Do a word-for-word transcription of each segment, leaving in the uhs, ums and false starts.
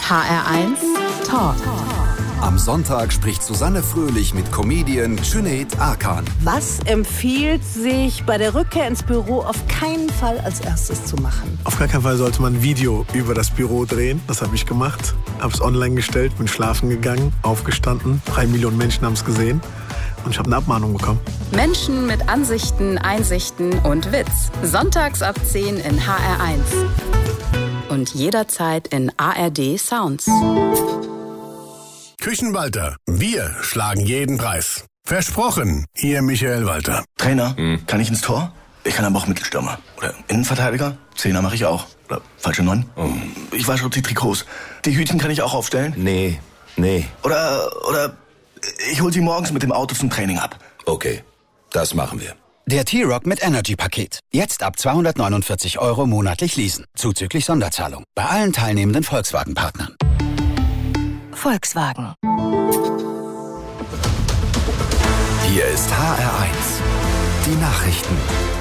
H R eins Talk. Am Sonntag spricht Susanne Fröhlich mit Comedian Cüneyt Arkan. Was empfiehlt sich bei der Rückkehr ins Büro auf keinen Fall als erstes zu machen? Auf gar keinen Fall sollte man ein Video über das Büro drehen. Das habe ich gemacht. Habe es online gestellt, bin schlafen gegangen, aufgestanden. Drei Millionen Menschen haben es gesehen. Und ich habe eine Abmahnung bekommen. Menschen mit Ansichten, Einsichten und Witz. Sonntags ab zehn in H R eins. Und jederzeit in A R D Sounds. Küchenwalter, wir schlagen jeden Preis. Versprochen, Ihr Michael Walter. Trainer, hm. kann ich ins Tor? Ich kann aber auch Mittelstürmer. Oder Innenverteidiger? Zehner mache ich auch. Oder falsche Neun? Oh. Ich wasche die Trikots. Die Hütchen kann ich auch aufstellen? Nee, nee. Oder, oder ich hol sie morgens mit dem Auto zum Training ab. Okay, das machen wir. Der T-Rock mit Energy-Paket. Jetzt ab zweihundertneunundvierzig Euro monatlich leasen. Zuzüglich Sonderzahlung. Bei allen teilnehmenden Volkswagen-Partnern. Volkswagen. Hier ist H R eins. Die Nachrichten.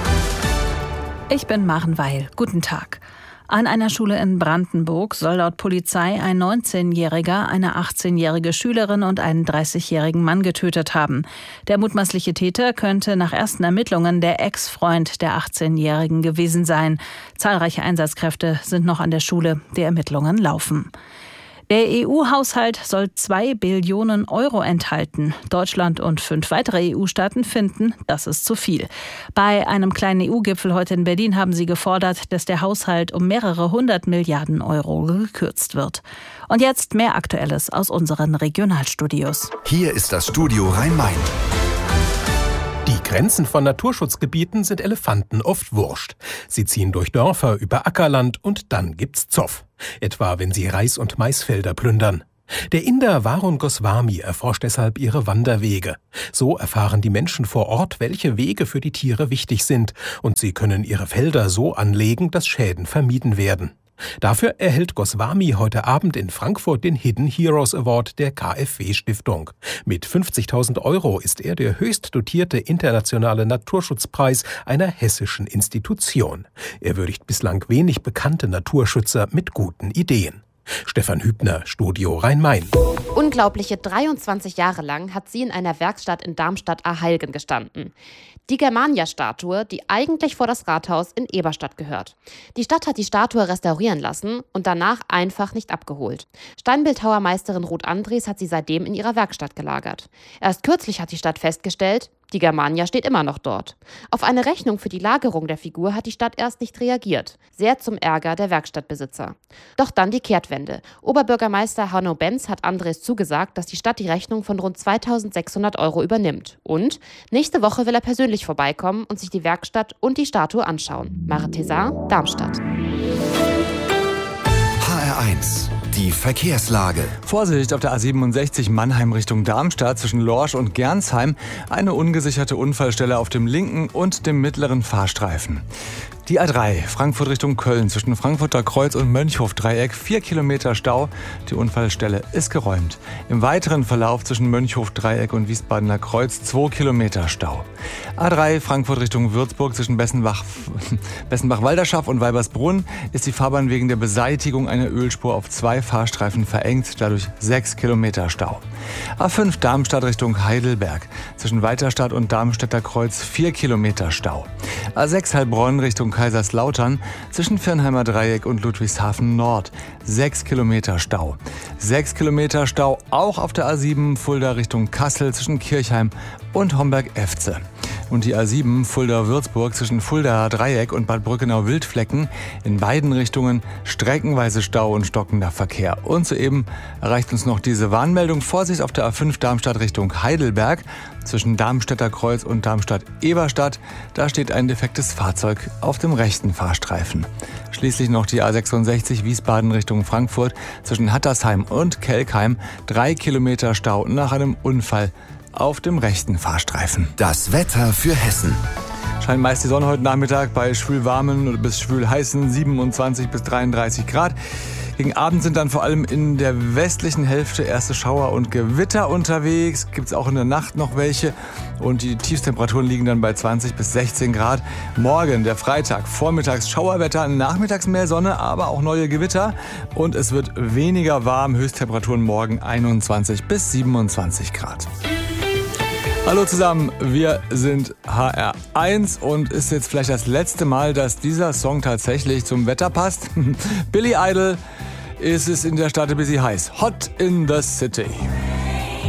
Ich bin Maren Weil. Guten Tag. An einer Schule in Brandenburg soll laut Polizei ein neunzehnjähriger, eine achtzehnjährige Schülerin und einen dreißigjährigen Mann getötet haben. Der mutmaßliche Täter könnte nach ersten Ermittlungen der Ex-Freund der achtzehnjährigen gewesen sein. Zahlreiche Einsatzkräfte sind noch an der Schule. Die Ermittlungen laufen. Der E U-Haushalt soll zwei Billionen Euro enthalten. Deutschland und fünf weitere E U-Staaten finden, das ist zu viel. Bei einem kleinen E U-Gipfel heute in Berlin haben sie gefordert, dass der Haushalt um mehrere hundert Milliarden Euro gekürzt wird. Und jetzt mehr Aktuelles aus unseren Regionalstudios. Hier ist das Studio Rhein-Main. Die Grenzen von Naturschutzgebieten sind Elefanten oft wurscht. Sie ziehen durch Dörfer, über Ackerland und dann gibt's Zoff. Etwa, wenn sie Reis- und Maisfelder plündern. Der Inder Varun Goswami erforscht deshalb ihre Wanderwege. So erfahren die Menschen vor Ort, welche Wege für die Tiere wichtig sind. Und sie können ihre Felder so anlegen, dass Schäden vermieden werden. Dafür erhält Goswami heute Abend in Frankfurt den Hidden Heroes Award der K f W-Stiftung. Mit fünfzigtausend Euro ist er der höchst dotierte internationale Naturschutzpreis einer hessischen Institution. Er würdigt bislang wenig bekannte Naturschützer mit guten Ideen. Stefan Hübner, Studio Rhein-Main. Unglaubliche dreiundzwanzig Jahre lang hat sie in einer Werkstatt in Darmstadt-Arheilgen gestanden. Die Germania-Statue, die eigentlich vor das Rathaus in Eberstadt gehört. Die Stadt hat die Statue restaurieren lassen und danach einfach nicht abgeholt. Steinbildhauermeisterin Ruth Andries hat sie seitdem in ihrer Werkstatt gelagert. Erst kürzlich hat die Stadt festgestellt, die Germania steht immer noch dort. Auf eine Rechnung für die Lagerung der Figur hat die Stadt erst nicht reagiert. Sehr zum Ärger der Werkstattbesitzer. Doch dann die Kehrtwende. Oberbürgermeister Hanno Benz hat Andres zugesagt, dass die Stadt die Rechnung von rund zweitausendsechshundert Euro übernimmt. Und nächste Woche will er persönlich vorbeikommen und sich die Werkstatt und die Statue anschauen. Mare Thézard, Darmstadt. H R eins. Die Verkehrslage. Vorsicht auf der A siebenundsechzig Mannheim Richtung Darmstadt zwischen Lorsch und Gernsheim. Eine ungesicherte Unfallstelle auf dem linken und dem mittleren Fahrstreifen. Die A drei, Frankfurt Richtung Köln, zwischen Frankfurter Kreuz und Mönchhof-Dreieck, vier Kilometer Stau. Die Unfallstelle ist geräumt. Im weiteren Verlauf zwischen Mönchhof-Dreieck und Wiesbadener Kreuz, zwei Kilometer Stau. A drei, Frankfurt Richtung Würzburg, zwischen Bessenbach, Bessenbach-Walderschaft und Weibersbrunn ist die Fahrbahn wegen der Beseitigung einer Ölspur auf zwei Fahrstreifen verengt, dadurch sechs Kilometer Stau. A fünf, Darmstadt Richtung Heidelberg, zwischen Weiterstadt und Darmstädter Kreuz, vier Kilometer Stau. A sechs, Heilbronn Richtung Kaiserslautern, zwischen Firnheimer Dreieck und Ludwigshafen Nord, sechs Kilometer Stau. sechs Kilometer Stau auch auf der A sieben Fulda Richtung Kassel zwischen Kirchheim und Homberg-Efze. Und die A sieben Fulda-Würzburg zwischen Fuldaer Dreieck und Bad Brückenau-Wildflecken, in beiden Richtungen streckenweise Stau und stockender Verkehr. Und soeben erreicht uns noch diese Warnmeldung: Vorsicht auf der A fünf Darmstadt Richtung Heidelberg, zwischen Darmstädter Kreuz und Darmstadt-Eberstadt. Da steht ein defektes Fahrzeug auf dem rechten Fahrstreifen. Schließlich noch die A sechsundsechzig Wiesbaden Richtung Frankfurt, zwischen Hattersheim und Kelkheim, drei Kilometer Stau nach einem Unfall auf dem rechten Fahrstreifen. Das Wetter für Hessen. Scheint meist die Sonne heute Nachmittag bei schwül warmen bis schwül heißen siebenundzwanzig bis dreiunddreißig Grad. Gegen Abend sind dann vor allem in der westlichen Hälfte erste Schauer und Gewitter unterwegs. Gibt es auch in der Nacht noch welche. Und die Tiefstemperaturen liegen dann bei zwanzig bis sechzehn Grad. Morgen, der Freitag, vormittags Schauerwetter, nachmittags mehr Sonne, aber auch neue Gewitter. Und es wird weniger warm. Höchsttemperaturen morgen einundzwanzig bis siebenundzwanzig Grad. Hallo zusammen, wir sind H R eins und ist jetzt vielleicht das letzte Mal, dass dieser Song tatsächlich zum Wetter passt. Billy Idol, ist es in der Stadt ein bisschen heiß. Hot in the City.